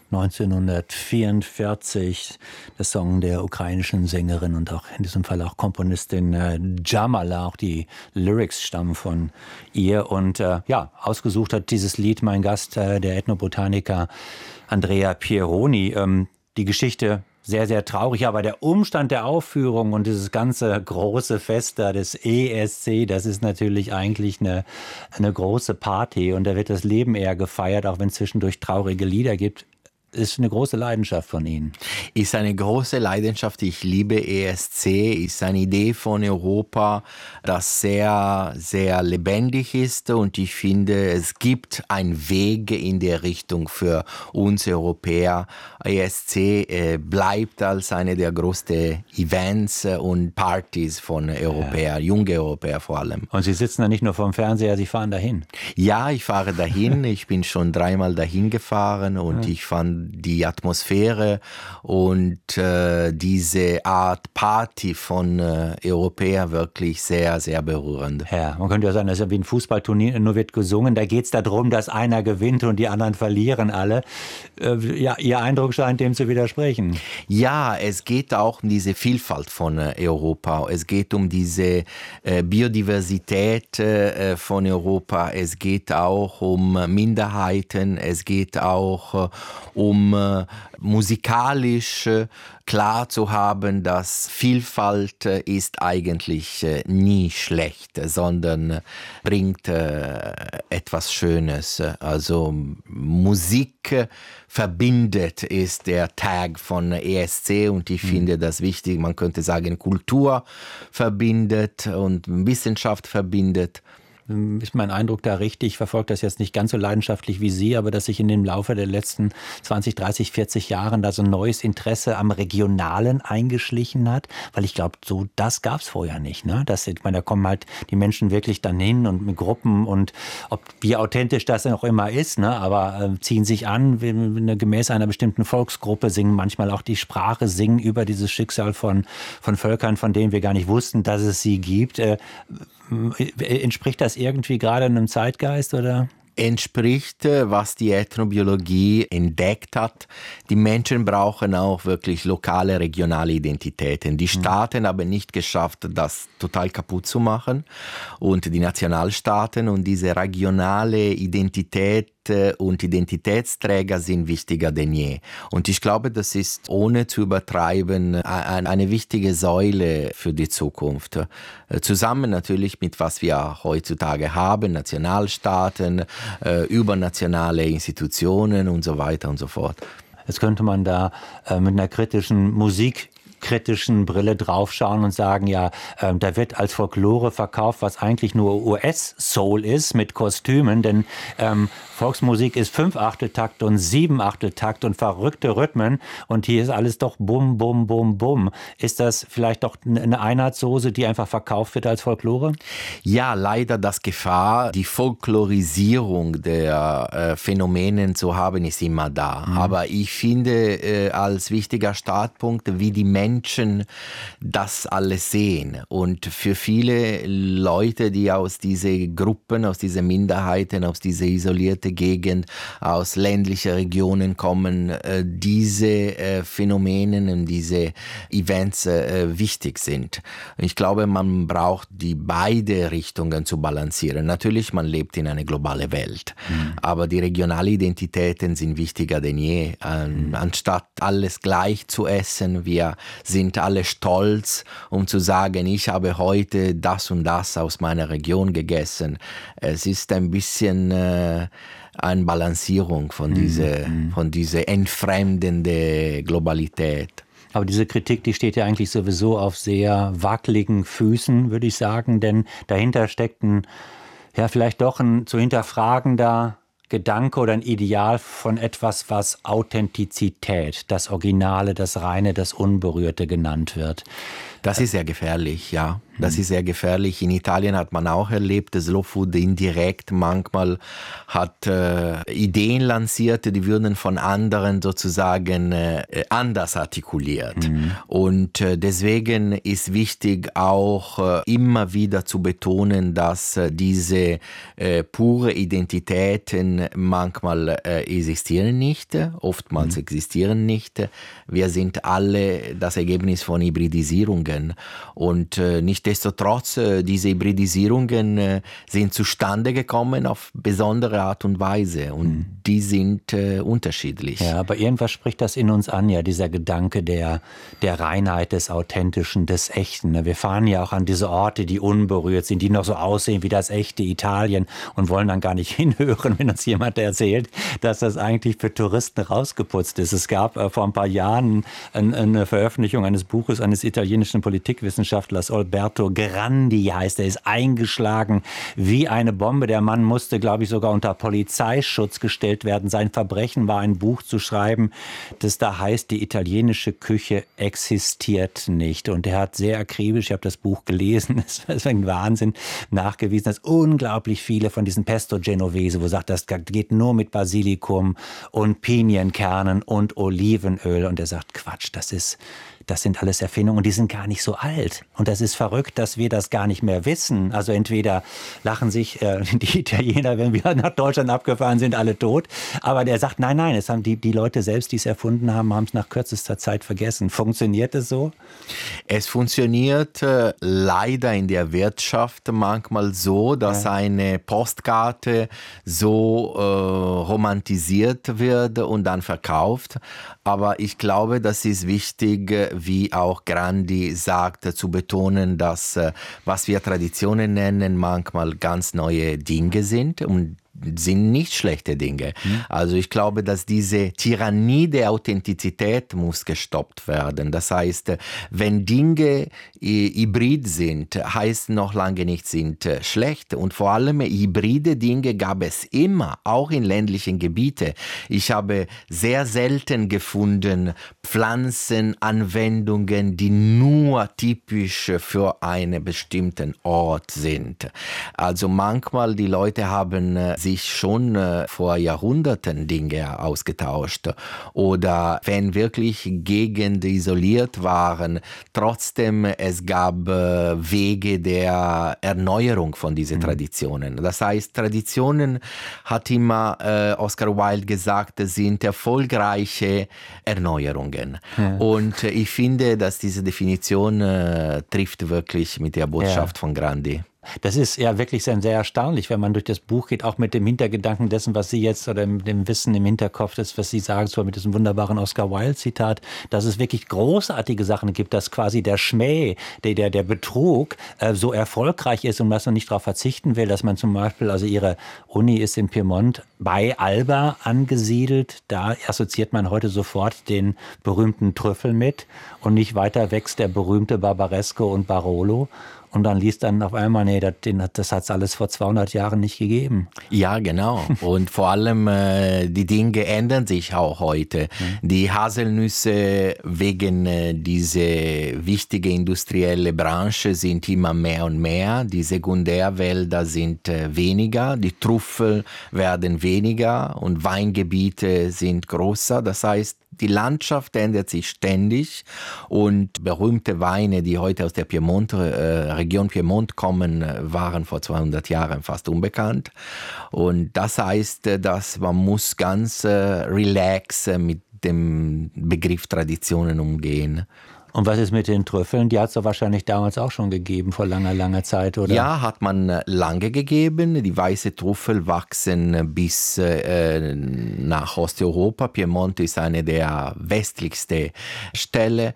1944, der Song der ukrainischen Sängerin und auch in diesem Fall auch Komponistin Jamala, auch die Lyrics stammen von ihr. Und ausgesucht hat dieses Lied mein Gast, der Ethnobotaniker Andrea Pieroni. Die Geschichte sehr, sehr traurig, aber der Umstand der Aufführung und dieses ganze große Fest da des ESC, das ist natürlich eigentlich eine große Party und da wird das Leben eher gefeiert, auch wenn es zwischendurch traurige Lieder gibt. Ist eine große Leidenschaft von Ihnen. Ist eine große Leidenschaft. Ich liebe ESC. Ist eine Idee von Europa, das sehr, sehr lebendig ist. Und ich finde, es gibt einen Weg in der Richtung für uns Europäer. ESC bleibt als eine der größten Events und Partys von Europäern, junge Europäer vor allem. Und Sie sitzen da nicht nur vorm Fernseher, Sie fahren dahin? Ja, ich fahre dahin. Ich bin schon 3-mal dahin gefahren und ich fand die Atmosphäre und diese Art Party von Europäern wirklich sehr, sehr berührend. Ja, man könnte ja sagen, das ist ja wie ein Fußballturnier, nur wird gesungen. Da geht es darum, dass einer gewinnt und die anderen verlieren alle. Ihr Eindruck scheint dem zu widersprechen. Ja, es geht auch um diese Vielfalt von Europa. Es geht um diese Biodiversität von Europa. Es geht auch um Minderheiten. Es geht auch um musikalisch klar zu haben, dass Vielfalt ist eigentlich nie schlecht, sondern bringt etwas Schönes. Also Musik verbindet ist der Tag von ESC und ich finde das wichtig. Man könnte sagen, Kultur verbindet und Wissenschaft verbindet. Ist mein Eindruck da richtig? Ich verfolge das jetzt nicht ganz so leidenschaftlich wie Sie, aber dass sich in dem Laufe der letzten 20, 30, 40 Jahren da so ein neues Interesse am Regionalen eingeschlichen hat? Weil ich glaube, so das gab es vorher nicht. Ne? Da kommen halt die Menschen wirklich dann hin und mit Gruppen und wie authentisch das dann auch immer ist, ne? Aber ziehen sich an, gemäß einer bestimmten Volksgruppe, singen manchmal auch die Sprache, singen über dieses Schicksal von Völkern, von denen wir gar nicht wussten, dass es sie gibt. Entspricht das irgendwie gerade einem Zeitgeist, oder? Entspricht, was die Ethnobiologie entdeckt hat. Die Menschen brauchen auch wirklich lokale, regionale Identitäten. Die Staaten haben nicht geschafft, das total kaputt zu machen. Und die Nationalstaaten und diese regionale Identität und Identitätsträger sind wichtiger denn je. Und ich glaube, das ist, ohne zu übertreiben, eine wichtige Säule für die Zukunft. Zusammen natürlich mit was wir heutzutage haben, Nationalstaaten, übernationale Institutionen und so weiter und so fort. Jetzt könnte man da mit einer musikkritischen Brille draufschauen und sagen, da wird als Folklore verkauft, was eigentlich nur US-Soul ist, mit Kostümen, denn Volksmusik ist 5/8-Takt und 7/8-Takt und verrückte Rhythmen und hier ist alles doch bum, bum, bum, bum. Ist das vielleicht doch eine Einheitssoße, die einfach verkauft wird als Folklore? Ja, leider das Gefahr, die Folklorisierung der Phänomene zu haben, ist immer da. Aber ich finde als wichtiger Startpunkt, wie die Menschen das alles sehen. Und für viele Leute, die aus diesen Gruppen, aus diesen Minderheiten, aus dieser isolierten Gegend, aus ländlichen Regionen kommen, diese Phänomene und diese Events wichtig sind. Ich glaube, man braucht die beide Richtungen zu balancieren. Natürlich, man lebt in einer globalen Welt, aber die regionalen Identitäten sind wichtiger denn je. Anstatt alles gleich zu essen, wir sind alle stolz, um zu sagen, ich habe heute das und das aus meiner Region gegessen. Es ist ein bisschen eine Balancierung von dieser entfremdenden Globalität. Aber diese Kritik, die steht ja eigentlich sowieso auf sehr wackeligen Füßen, würde ich sagen, denn dahinter steckt vielleicht doch ein zu hinterfragender Gedanke oder ein Ideal von etwas, was Authentizität, das Originale, das Reine, das Unberührte genannt wird. Das ist sehr gefährlich, ja. Das ist sehr gefährlich. In Italien hat man auch erlebt, dass Slow Food indirekt manchmal hat Ideen lanciert, die würden von anderen sozusagen anders artikuliert. Und deswegen ist wichtig auch immer wieder zu betonen, dass diese pure Identitäten manchmal existieren nicht, oftmals existieren nicht. Wir sind alle das Ergebnis von Hybridisierungen und nichtsdestotrotz, diese Hybridisierungen sind zustande gekommen auf besondere Art und Weise und die sind unterschiedlich. Ja, aber irgendwas spricht das in uns an, ja, dieser Gedanke der Reinheit, des Authentischen, des Echten. Wir fahren ja auch an diese Orte, die unberührt sind, die noch so aussehen wie das echte Italien und wollen dann gar nicht hinhören, wenn uns jemand erzählt, dass das eigentlich für Touristen rausgeputzt ist. Es gab vor ein paar Jahren eine Veröffentlichung eines Buches eines italienischen Politikwissenschaftlers, Alberto Grandi heißt er, ist eingeschlagen wie eine Bombe. Der Mann musste, glaube ich, sogar unter Polizeischutz gestellt werden. Sein Verbrechen war, ein Buch zu schreiben, das da heißt, die italienische Küche existiert nicht. Und er hat sehr akribisch, ich habe das Buch gelesen, es ist ein Wahnsinn, nachgewiesen, dass unglaublich viele von diesen Pesto Genovese, wo er sagt, das geht nur mit Basilikum und Pinienkernen und Olivenöl. Und er sagt, Quatsch, das sind alles Erfindungen und die sind gar nicht so alt. Und das ist verrückt, dass wir das gar nicht mehr wissen. Also entweder lachen sich die Italiener, wenn wir nach Deutschland abgefahren sind, alle tot. Aber der sagt, nein, es haben die Leute selbst, die es erfunden haben es nach kürzester Zeit vergessen. Funktioniert es so? Es funktioniert leider in der Wirtschaft manchmal so, dass eine Postkarte so romantisiert wird und dann verkauft. Aber ich glaube, das ist wichtig, wie auch Grandi sagt, zu betonen, dass was wir Traditionen nennen, manchmal ganz neue Dinge sind und sind nicht schlechte Dinge. Also ich glaube, dass diese Tyrannie der Authentizität muss gestoppt werden. Das heißt, wenn Dinge hybrid sind, heißt noch lange nicht, sind schlecht. Und vor allem hybride Dinge gab es immer, auch in ländlichen Gebieten. Ich habe sehr selten gefunden Pflanzenanwendungen, die nur typisch für einen bestimmten Ort sind. Also manchmal die Leute haben sich schon vor Jahrhunderten Dinge ausgetauscht oder wenn wirklich Gegenden isoliert waren, trotzdem es gab Wege der Erneuerung von diesen Traditionen. Das heißt, Traditionen, hat immer Oscar Wilde gesagt, sind erfolgreiche Erneuerungen. Ja. Und ich finde, dass diese Definition trifft wirklich mit der Botschaft von Grandi. Das ist ja wirklich sehr erstaunlich, wenn man durch das Buch geht, auch mit dem Hintergedanken dessen, was Sie jetzt oder mit dem Wissen im Hinterkopf, das, was Sie sagen, so mit diesem wunderbaren Oscar Wilde-Zitat, dass es wirklich großartige Sachen gibt, dass quasi der Schmäh, der Betrug so erfolgreich ist und dass man nicht darauf verzichten will, dass man zum Beispiel, also Ihre Uni ist in Piemont bei Alba angesiedelt, da assoziiert man heute sofort den berühmten Trüffel mit und nicht weiter wächst der berühmte Barbaresco und Barolo. Und dann liest dann auf einmal, nee, das hat es alles vor 200 Jahren nicht gegeben. Ja, genau. Und vor allem, die Dinge ändern sich auch heute. Die Haselnüsse wegen dieser wichtigen industriellen Branche sind immer mehr und mehr. Die Sekundärwälder sind weniger. Die Trüffel werden weniger und Weingebiete sind größer. Das heißt, die Landschaft ändert sich ständig und berühmte Weine, die heute aus der Region Piemont kommen, waren vor 200 Jahren fast unbekannt. Und das heißt, dass man muss ganz relax mit dem Begriff Traditionen umgehen. Und was ist mit den Trüffeln? Die hat es doch wahrscheinlich damals auch schon gegeben, vor langer Zeit, oder? Ja, hat man lange gegeben. Die weißen Trüffel wachsen bis nach Osteuropa. Piemont ist eine der westlichsten Stellen.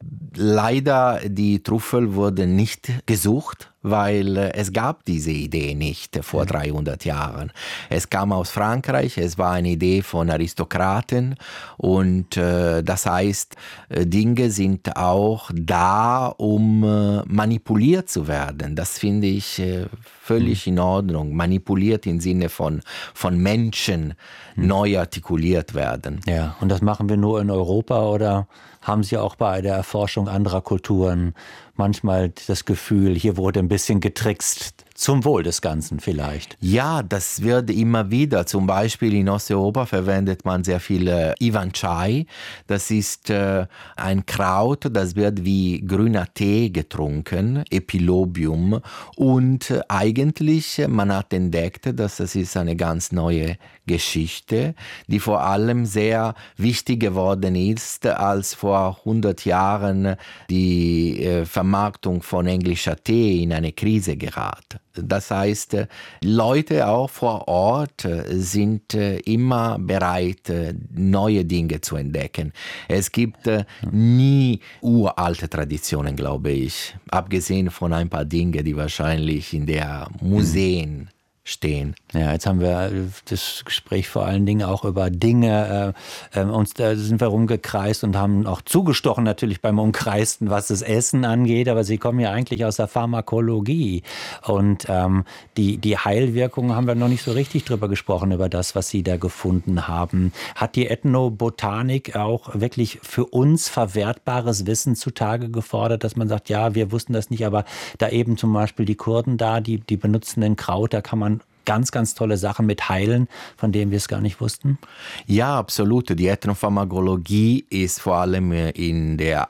Leider, die Trüffel wurden nicht gesucht, weil es gab diese Idee nicht vor 300 Jahren. Es kam aus Frankreich, es war eine Idee von Aristokraten und das heißt, Dinge sind auch da, um manipuliert zu werden. Das finde ich völlig in Ordnung. Manipuliert im Sinne von Menschen neu artikuliert werden. Ja, und das machen wir nur in Europa oder haben Sie auch bei der Erforschung anderer Kulturen manchmal das Gefühl, hier wurde ein bisschen getrickst, zum Wohl des Ganzen vielleicht? Ja, das wird immer wieder. Zum Beispiel in Osteuropa verwendet man sehr viel Iwan Chai. Das ist ein Kraut, das wird wie grüner Tee getrunken, Epilobium. Und eigentlich, man hat entdeckt, dass das ist eine ganz neue Geschichte, die vor allem sehr wichtig geworden ist, als vor 100 Jahren die Vermarktung von englischer Tee in eine Krise geraten. Das heißt, Leute auch vor Ort sind immer bereit, neue Dinge zu entdecken. Es gibt nie uralte Traditionen, glaube ich, abgesehen von ein paar Dingen, die wahrscheinlich in der Museen stehen. Ja, jetzt haben wir das Gespräch vor allen Dingen auch über Dinge. Uns da sind wir rumgekreist und haben auch zugestochen natürlich beim Umkreisten, was das Essen angeht. Aber Sie kommen ja eigentlich aus der Pharmakologie. Und die Heilwirkungen haben wir noch nicht so richtig drüber gesprochen, über das, was Sie da gefunden haben. Hat die Ethnobotanik auch wirklich für uns verwertbares Wissen zutage gefordert, dass man sagt, ja, wir wussten das nicht, aber da eben zum Beispiel die Kurden da, die benutzen den Kraut, da kann man ganz, ganz tolle Sachen mit heilen, von denen wir es gar nicht wussten? Ja, absolut. Die Ethnopharmakologie ist vor allem in der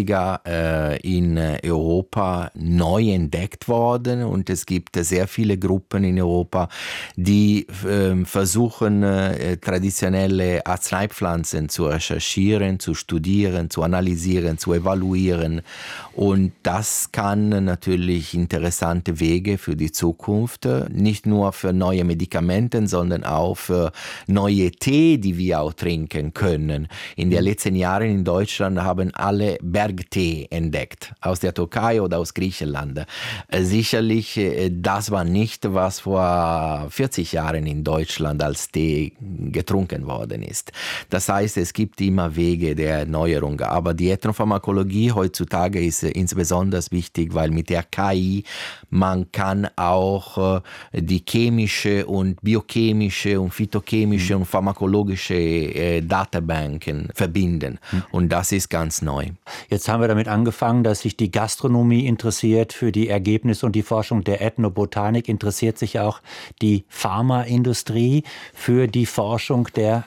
80er in Europa neu entdeckt worden und es gibt sehr viele Gruppen in Europa, die versuchen, traditionelle Arzneipflanzen zu recherchieren, zu studieren, zu analysieren, zu evaluieren. Und das kann natürlich interessante Wege für die Zukunft, nicht nur für neue Medikamente, sondern auch für neue Tee, die wir auch trinken können. In den letzten Jahren in Deutschland haben alle Bergtee entdeckt, aus der Türkei oder aus Griechenland. Sicherlich, das war nicht, was vor 40 Jahren in Deutschland als Tee getrunken worden ist. Das heißt, es gibt immer Wege der Erneuerung. Aber die Ethnopharmakologie heutzutage ist insbesondere wichtig, weil mit der KI man kann auch die chemische und biochemische und phytochemische und pharmakologische Datenbanken verbinden. Und das ist ganz neu. Jetzt haben wir damit angefangen, dass sich die Gastronomie interessiert für die Ergebnisse und die Forschung der Ethnobotanik. Interessiert sich auch die Pharmaindustrie für die Forschung der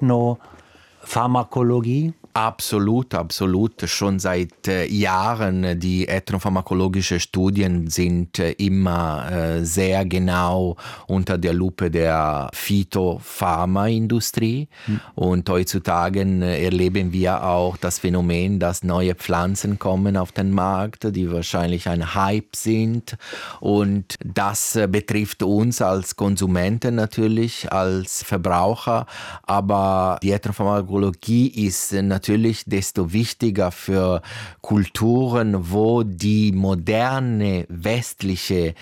Ethnopharmakologie? Absolut, absolut. Schon seit Jahren die ethnopharmakologischen Studien sind immer sehr genau unter der Lupe der Phytopharmaindustrie. Und heutzutage erleben wir auch das Phänomen, dass neue Pflanzen kommen auf den Markt, die wahrscheinlich ein Hype sind. Und das betrifft uns als Konsumenten natürlich, als Verbraucher. Aber die Ethnopharmakologie ist natürlich desto wichtiger für Kulturen, wo die moderne westliche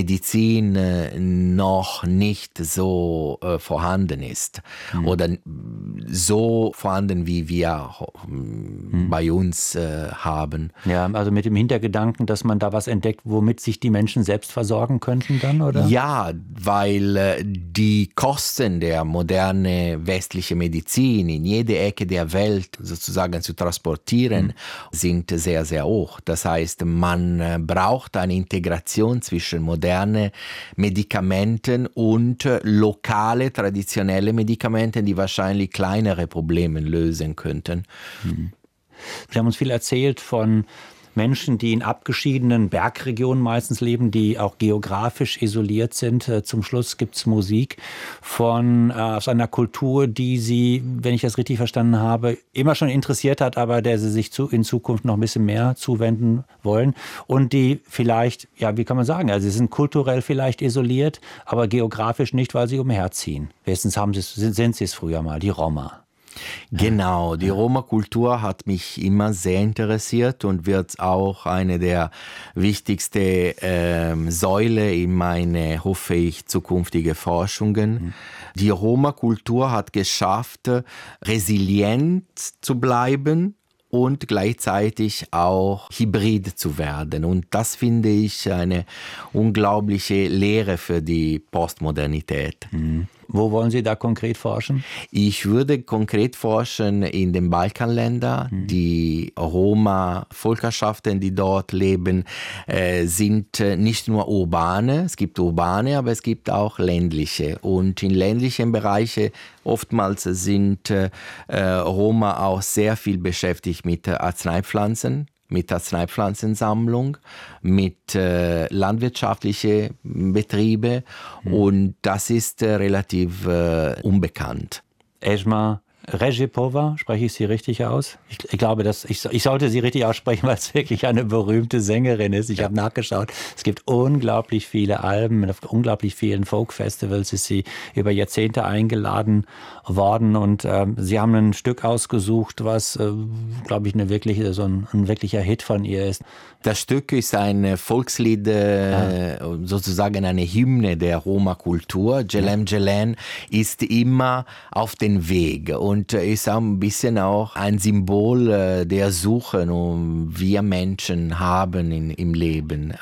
Medizin noch nicht so vorhanden ist oder so vorhanden, wie wir bei uns haben. Ja, also mit dem Hintergedanken, dass man da was entdeckt, womit sich die Menschen selbst versorgen könnten dann, oder? Ja, weil die Kosten der modernen westlichen Medizin in jede Ecke der Welt sozusagen zu transportieren, sind sehr, sehr hoch. Das heißt, man braucht eine Integration zwischen modernen Medikamenten und lokale, traditionelle Medikamenten, die wahrscheinlich kleinere Probleme lösen könnten. Sie haben uns viel erzählt von Menschen, die in abgeschiedenen Bergregionen meistens leben, die auch geografisch isoliert sind. Zum Schluss gibt es Musik aus einer Kultur, die Sie, wenn ich das richtig verstanden habe, immer schon interessiert hat, aber der Sie sich in Zukunft noch ein bisschen mehr zuwenden wollen. Und die vielleicht, ja, wie kann man sagen, also sie sind kulturell vielleicht isoliert, aber geografisch nicht, weil sie umherziehen. Wenigstens sind sie es früher mal, die Roma. Genau, die Roma-Kultur hat mich immer sehr interessiert und wird auch eine der wichtigsten Säulen in meine, hoffe ich, zukünftige Forschungen. Die Roma-Kultur hat geschafft, resilient zu bleiben und gleichzeitig auch hybrid zu werden. Und das finde ich eine unglaubliche Lehre für die Postmodernität. Mhm. Wo wollen Sie da konkret forschen? Ich würde konkret forschen in den Balkanländern. Die Roma-Völkerschaften, die dort leben, sind nicht nur urbane. Es gibt urbane, aber es gibt auch ländliche. Und in ländlichen Bereichen oftmals sind Roma auch sehr viel beschäftigt mit Arzneipflanzen, mit Arzneipflanzensammlung, mit landwirtschaftlichen Betrieben und das ist relativ unbekannt. Esma Rejepova, spreche ich sie richtig aus? Ich glaube, ich sollte sie richtig aussprechen, weil es wirklich eine berühmte Sängerin ist. Ich habe nachgeschaut. Es gibt unglaublich viele Alben, auf unglaublich vielen Folk-Festivals ist sie über Jahrzehnte eingeladen worden und sie haben ein Stück ausgesucht, was, glaube ich, so ein wirklicher Hit von ihr ist. Das Stück ist ein Volkslied, sozusagen eine Hymne der Roma-Kultur. Jelem Jelen ist immer auf den Weg und ist auch ein bisschen auch ein Symbol der Suche, die wir Menschen haben im Leben.